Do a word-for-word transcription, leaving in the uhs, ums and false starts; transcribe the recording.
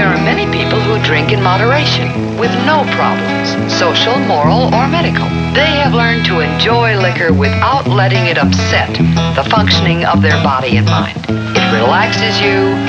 are many people who drink in moderation, with no problems, social, moral, or medical. They have learned to enjoy liquor without letting it upset the functioning of their body and mind. It relaxes you,